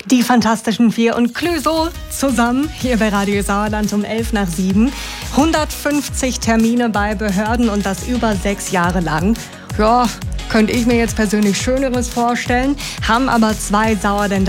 Die Fantastischen Vier und Clüso zusammen hier bei Radio Sauerland um 7:11. 150 Termine bei Behörden und das über 6 Jahre lang. Ja, könnte ich mir jetzt persönlich Schöneres vorstellen, haben aber 2 Sauerländer